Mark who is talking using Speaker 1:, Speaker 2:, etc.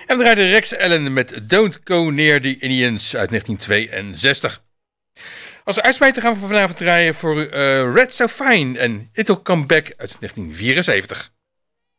Speaker 1: En we draaiden Rex Allen met Don't Go Near the Indians uit 1962. Als uitsmijter gaan we vanavond draaien voor Red So Fine en It'll Come Back uit 1974.